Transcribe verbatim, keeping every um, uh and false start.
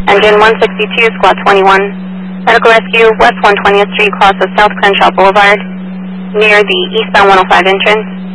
Engine one sixty-two, Squad twenty-one. Medical rescue, West one twentieth Street, cross of South Crenshaw Boulevard, near the eastbound one oh five entrance.